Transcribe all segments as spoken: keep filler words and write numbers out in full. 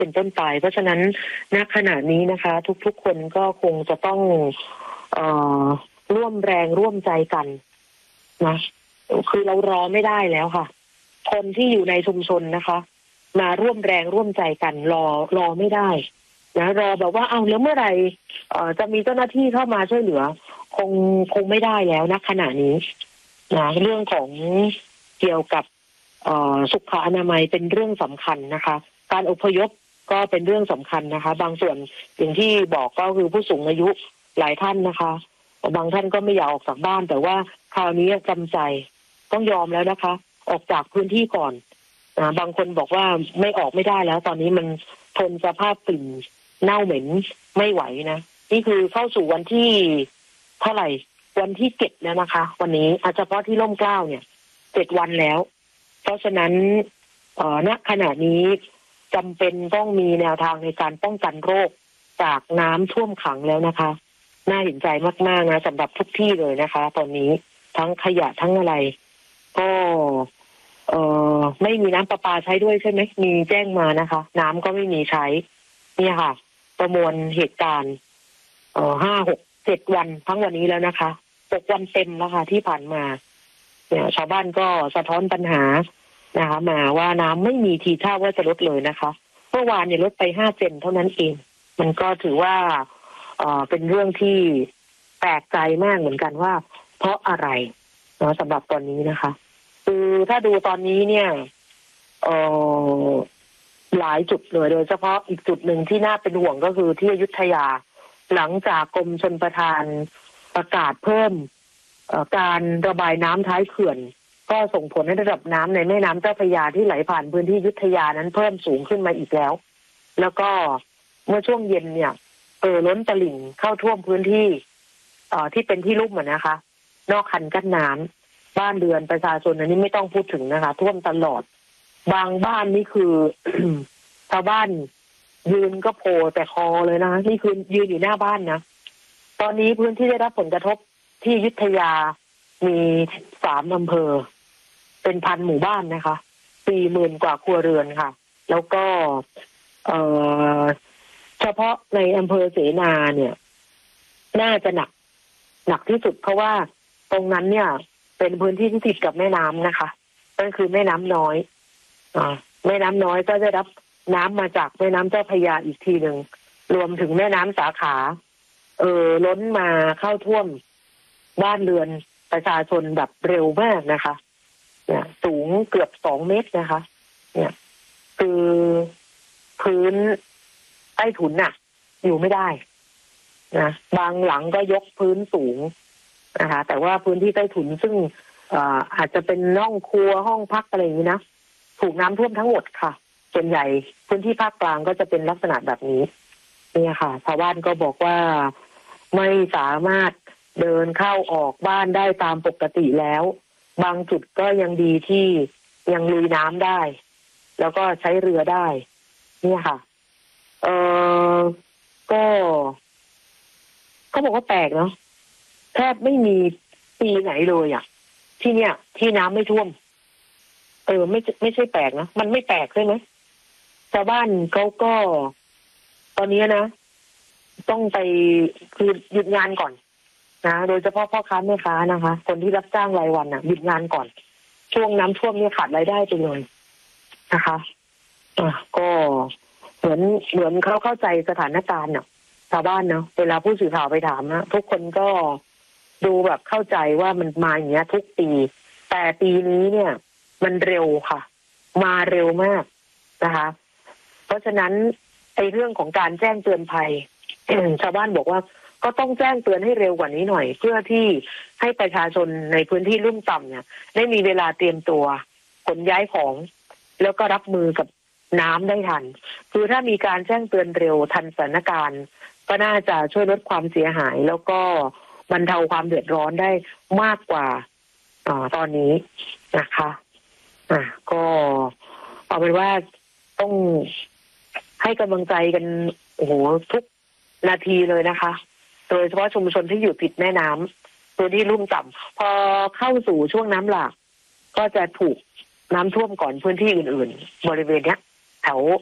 เป็นต้นไปเพราะฉะนั้นณขณะนี้นะคะทุกๆคนก็คงจะต้องเอ่อร่วมแรงร่วมใจกันนะคือเรารอไม่ได้แล้วค่ะคนที่อยู่ในชุมชนนะคะมาร่วมแรงร่วมใจกันรอรอไม่ได้นะรอแบบว่าเอาแล้วเมื่อไหร่เอ่อจะมีเจ้าหน้าที่เข้ามาช่วยเหลือคงคงไม่ได้แล้วณขณะนี้นะเรื่องของเกี่ยวกับเอ่อสุขอนามัยเป็นเรื่องสำคัญนะคะการอพยพก็เป็นเรื่องสำคัญนะคะบางส่วนอย่างที่บอกก็คือผู้สูงอายุหลายท่านนะคะบางท่านก็ไม่อยากออกจากบ้านแต่ว่าคราวนี้จำใจต้องยอมแล้วนะคะออกจากพื้นที่ก่อนนะบางคนบอกว่าไม่ออกไม่ได้แล้วตอนนี้มันทนสภาพกลิ่นเน่าเหม็นไม่ไหวนะนี่คือเข้าสู่วันที่เท่าไหร่วันที่เจ็ดแล้วนะคะวันนี้อาจจะเฉพาะที่ร่มเกล้าเนี่ยเจ็ดวันแล้วเพราะฉะนั้นเอ่อณขณะนี้จำเป็นต้องมีแนวทางในการป้องกันโรคจากน้ำท่วมขังแล้วนะคะน่าเห็นใจมากๆนะสำหรับทุกที่เลยนะคะตอนนี้ทั้งขยะทั้งอะไรก็เอ่อไม่มีน้ำประปาใช้ด้วยใช่ไหมมีแจ้งมานะคะน้ำก็ไม่มีใช้เนี่ยค่ะประมวลเหตุการณ์เอ่อห้าหกเจ็ดวันทั้งวันนี้แล้วนะคะหกวันเต็มแล้วค่ะที่ผ่านมาเนี่ยชาวบ้านก็สะท้อนปัญหานะคะมาว่าน้ำไม่มีทีท่าว่าจะลดเลยนะคะเมื่อวานเนี่ยลดไปห้าเซนเท่านั้นเองมันก็ถือว่าเอ่อเป็นเรื่องที่แปลกใจมากเหมือนกันว่าเพราะอะไรเนาะสำหรับตอนนี้นะคะคือถ้าดูตอนนี้เนี่ยเอ่อหลายจุดเลยโดยเฉพาะอีกจุดหนึ่งที่น่าเป็นห่วงก็คือที่อยุธยาหลังจากกรมชลประทานประกาศเพิ่มการระบายน้ำท้ายเขื่อนก็ส่งผลให้ระดับน้ำในแม่น้ำเจ้าพระยาที่ไหลผ่านพื้นที่อยุธยานั้นเพิ่มสูงขึ้นมาอีกแล้วแล้วก็เมื่อช่วงเย็นเนี่ยเออล้นตลิ่งเข้าท่วมพื้นที่เอ่อที่เป็นที่ลุ่มอ่ะนะคะนอกคันกั้นน้ำบ้านเรือนประชาชนอันนี้ไม่ต้องพูดถึงนะคะท่วมตลอดบางบ้านนี่คือ ชาวบ้านยืนก็โผล่แต่คอเลยนะคะนี่คือยืนอยู่หน้าบ้านนะตอนนี้พื้นที่ได้รับผลกระทบที่อยุธยามีสามอำเภอเป็นพันหมู่บ้านนะคะสี่หมื่นกว่าครัวเรือนค่ะแล้วก็เอ่อเฉพาะในอำเภอเสนาเนี่ยน่าจะหนักหนักที่สุดเพราะว่าตรงนั้นเนี่ยเป็นพื้นที่ที่ติดกับแม่น้ำนะคะนั่นคือแม่น้ำน้อยอ่าแม่น้ำน้อยก็ได้รับน้ำมาจากแม่น้ำเจ้าพระยาอีกทีหนึ่งรวมถึงแม่น้ำสาขาเออล้นมาเข้าท่วมบ้านเรือนประชาชนแบบเร็วมากนะคะเนี่ยสูงเกือบสองเมตรนะคะเนี่ยคือพื้นใต้ถุนน่ะอยู่ไม่ได้นะบางหลังก็ยกพื้นสูงนะคะแต่ว่าพื้นที่ใต้ถุนซึ่งอาอาจจะเป็นห้องครัวห้องพักอะไรอย่างนี้นะถูกน้ำท่วมทั้งหมดค่ะส่วนใหญ่พื้นที่ภาคกลางก็จะเป็นลักษณะแบบนี้เนี่ยค่ะชาวบ้านก็บอกว่าไม่สามารถเดินเข้าออกบ้านได้ตามปกติแล้วบางจุดก็ยังดีที่ยังลุยน้ำได้แล้วก็ใช้เรือได้เนี่ยค่ะเออก็เขาบอกว่าแปลกเนาะแทบไม่มีปีไหนเลยอ่ะที่เนี่ยที่น้ำไม่ท่วมเออไม่ไม่ใช่แปลกนะมันไม่แปลกใช่ไหมชาวบ้านเขาก็ตอนนี้นะต้องไปคือหยุดงานก่อนนะโดยเฉพาะพ่อค้าแม่ค้านะคะคนที่รับจ้างรายวันน่ะหยุดงานก่อนช่วงน้ำท่วมเนี่ยขาดรายได้ไปเลยนะคะอ่ะก็เหมือนเหมือนเขาเข้าใจสถานการณ์เนาะชาวบ้านเนาะเวลาผู้สื่อข่าวไปถามนะทุกคนก็ดูแบบเข้าใจว่ามันมาอย่างเงี้ยทุกปีแต่ปีนี้เนี่ยมันเร็วค่ะมาเร็วมากนะคะเพราะฉะนั้นไอ้เรื่องของการแจ้งเตือนภัย ชาวบ้านบอกว่าก็ต้องแจ้งเตือนให้เร็วกว่านี้หน่อยเพื่อที่ให้ประชาชนในพื้นที่ลุ่มต่ำเนี่ยได้มีเวลาเตรียมตัวขนย้ายของแล้วก็รับมือกับน้ำได้ทันคือถ้ามีการแจ้งเตือนเร็วทันสถานการณ์ก็น่าจะช่วยลดความเสียหายแล้วก็บรรเทาความเดือดร้อนได้มากกว่าอ่าตอนนี้นะคะอ่ะก็เอาเป็นว่าต้องให้กำลังใจกันโอ้โหทุกนาทีเลยนะคะโดยเฉพาะชุมชนที่อยู่ติดแม่น้ำตัวที่ลุ่มต่ำพอเข้าสู่ช่วงน้ำหลากก็จะถูกน้ำท่วมก่อนพื้นที่อื่นๆบริเวณเนี้ยแถว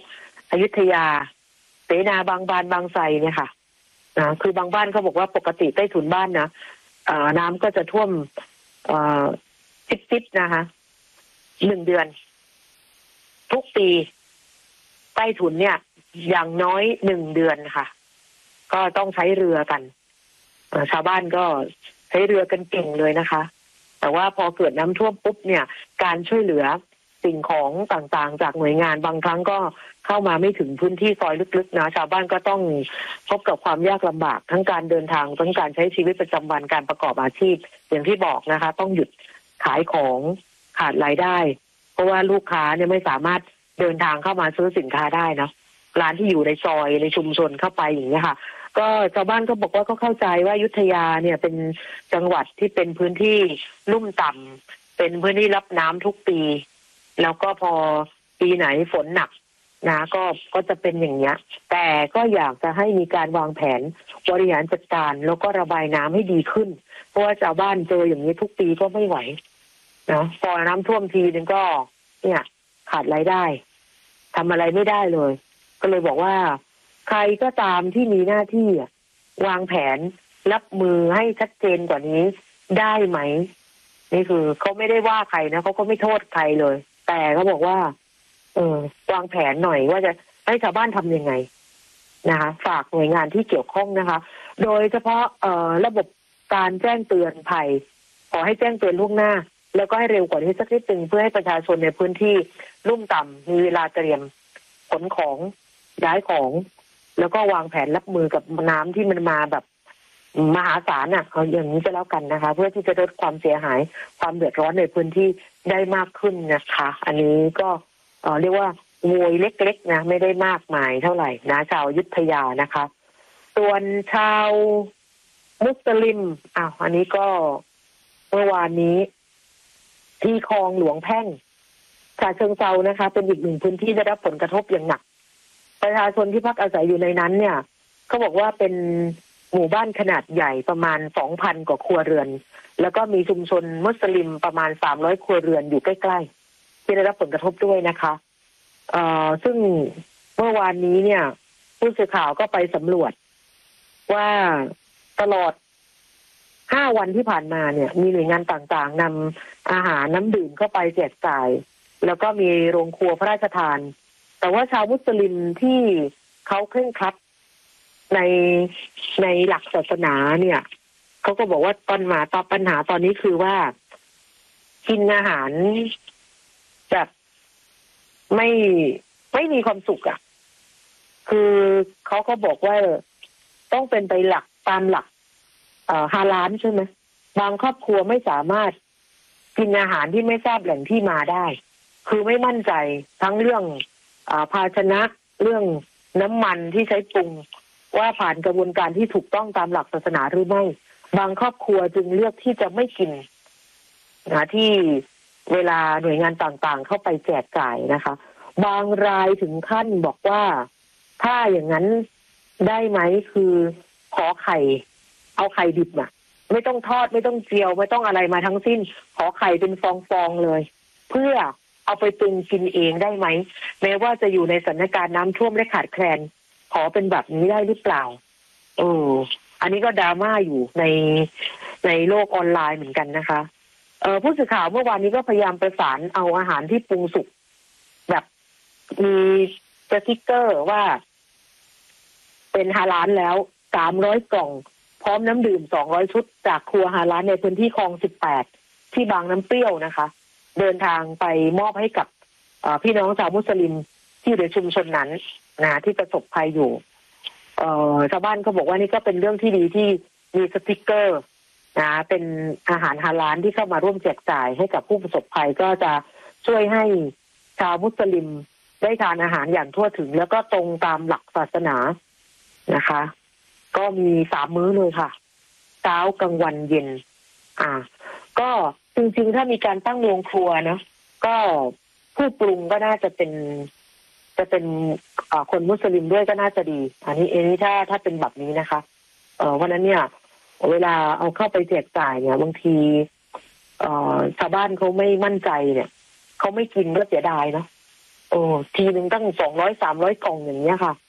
อยุธยาเสนาบางบานบางไทรเนี่ยค่ะนะคือบางบ้านเขาบอกว่าปกติใต้ถุนบ้านนะน้ำก็จะท่วมซิบๆนะคะหนึ่งเดือนทุกปีใต้ถุนเนี่ยอย่างน้อยหนึ่งเดือนค่ะก็ต้องใช้เรือกันชาวบ้านก็ใช้เรือกันเก่งเลยนะคะแต่ว่าพอเกิดน้ำท่วมปุ๊บเนี่ยการช่วยเหลือสิ่งของต่างๆจากหน่วยงานบางครั้งก็เข้ามาไม่ถึงพื้นที่ซอยลึกๆนะชาวบ้านก็ต้องพบกับความยากลำบากทั้งการเดินทางทั้งการใช้ชีวิตประจำวันการประกอบอาชีพอย่างที่บอกนะคะต้องหยุดขายของขาดรายได้เพราะว่าลูกค้าเนี่ยไม่สามารถเดินทางเข้ามาซื้อสินค้าได้นะร้านที่อยู่ในซอยในชุมชนเข้าไปอย่างนี้ค่ะก็ชาวบ้านก็บอกว่าก็เข้าใจว่าอยุธยาเนี่ยเป็นจังหวัดที่เป็นพื้นที่ลุ่มต่ำเป็นพื้นที่รับน้ำทุกปีแล้วก็พอปีไหนฝนหนักนะก็ก็จะเป็นอย่างเนี้ยแต่ก็อยากจะให้มีการวางแผนบริหารจัดการแล้วก็ระบายน้ำให้ดีขึ้นเพราะว่าชาวบ้านเจออย่างนี้ทุกปีก็ไม่ไหวนะพอน้ำท่วมทีนึงก็เนี่ยขาดรายได้ทำอะไรไม่ได้เลยก็เลยบอกว่าใครก็ตามที่มีหน้าที่วางแผนรับมือให้ชัดเจนกว่านี้ได้ไหมนี่คือเขาไม่ได้ว่าใครนะเขาก็ไม่โทษใครเลยแต่เขาบอกว่าเออวางแผนหน่อยว่าจะให้ชาวบ้านทำยังไงนะคะฝากหน่วยงานที่เกี่ยวข้องนะคะโดยเฉพาะเอ่อระบบการแจ้งเตือนภัยขอให้แจ้งเตือนล่วงหน้าแล้วก็ให้เร็วกว่านี้สักนิดนึงเพื่อให้ประชาชนในพื้นที่ลุ่มต่ำมีเวลาเตรียมขนของย้ายของแล้วก็วางแผนรับมือกับน้ำที่มันมาแบบมหาศาลอ่ะเอาอย่างนี้จะแล้วกันนะคะเพื่อที่จะลดความเสียหายความเดือดร้อนในพื้นที่ได้มากขึ้นนะคะอันนี้ก็เอ่อเรียกว่าโวยเล็กๆนะไม่ได้มากมายเท่าไหร่นะชาวอยุธยานะคะส่วนชาวมุสลิมอ้าวอันนี้ก็เมื่อวานนี้ที่คลองหลวงแพ่งฉะเชิงเทรานะคะเป็นอีกหนึ่งพื้นที่ได้รับผลกระทบอย่างหนักประชาชนที่พักอาศัยอยู่ในนั้นเนี่ยเขาบอกว่าเป็นหมู่บ้านขนาดใหญ่ประมาณ สองพัน กว่าครัวเรือนแล้วก็มีชุมชนมุสลิมประมาณสามร้อยครัวเรือนอยู่ใกล้ๆที่ได้รับผลกระทบด้วยนะคะเอ่อซึ่งเมื่อวานนี้เนี่ยผู้สื่อข่าวก็ไปสำรวจว่าตลอดห้าวันที่ผ่านมาเนี่ยมีหน่วยงานต่างๆนำอาหารน้ำดื่มเข้าไปแจกจ่ายแล้วก็มีโรงครัวพระราชทานแต่ว่าชาวมุสลิมที่เขาเคร่งครัดในในหลักศาสนาเนี่ยเขาก็บอกว่าตอนมาตอนปัญหาตอนนี้คือว่ากินอาหารแบบไม่ไม่มีความสุขอ่ะคือเขาก็บอกว่าต้องเป็นไปหลักตามหลักเอ่อฮาลาลใช่ไหมบางครอบครัวไม่สามารถกินอาหารที่ไม่ทราบแหล่งที่มาได้คือไม่มั่นใจทั้งเรื่องอ่าภาชนะเรื่องน้ำมันที่ใช้ปรุงว่าผ่านกระบวนการที่ถูกต้องตามหลักศาสนาหรือไม่บางครอบครัวจึงเลือกที่จะไม่กินนะที่เวลาหน่วยงานต่างๆเข้าไปแจกจ่ายนะคะบางรายถึงขั้นบอกว่าถ้าอย่างนั้นได้ไหมคือขอไข่เอาไข่ดิบอะไม่ต้องทอดไม่ต้องเจียวไม่ต้องอะไรมาทั้งสิ้นขอไข่เป็นฟองๆเลยเพื่อเอาไปปรุงกินเองได้ไหมแม้ว่าจะอยู่ในสถานการณ์น้ำท่วมและขาดแคลนขอเป็นแบบนี้ได้หรือเปล่าเอออันนี้ก็ดราม่าอยู่ในในโลกออนไลน์เหมือนกันนะคะเออผู้สื่อข่าวเมื่อวานนี้ก็พยายามประสานเอาอาหารที่ปรุงสุกแบบมีสติ๊กเกอร์ว่าเป็นฮาลาลแล้วสามร้อยกล่องพร้อมน้ำดื่มสองร้อยชุดจากครัวฮาลาลในพื้นที่คลองสิบแปดที่บางน้ำเปรี้ยวนะคะเดินทางไปมอบให้กับพี่น้องชาวมุสลิมที่อยู่ในชุมชนนั้นนะที่ประสบภัยอยู่เอ่อชาวบ้านก็บอกว่านี่ก็เป็นเรื่องที่ดีที่มีสติ๊กเกอร์นะเป็นอาหารฮาลาลที่เข้ามาร่วมแจกจ่ายให้กับผู้ประสบภัยก็จะช่วยให้ชาวมุสลิมได้ทานอาหารอย่างทั่วถึงแล้วก็ตรงตามหลักศาสนานะคะก็มีสามมื้อเลยค่ะเช้ากลางวันเย็นอ่าก็จริงๆถ้ามีการตั้งโรงครัวนะก็ผู้ปรุงก็น่าจะเป็นจะเป็นคนมุสลิมด้วยก็น่าจะดีอันนี้เองถ้าถ้าเป็นแบบนี้นะคะเออวันนั้นเนี่ยเวลาเอาเข้าไปแจกจ่ายเนี่ยบางทีเอ่อชาวบ้านเขาไม่มั่นใจเนี่ยเขาไม่กินก็เสียดายเนาะโอ้ทีหนึ่งตั้งสองร้อยสามร้อยกล่องอย่างเงี้ยค่ะ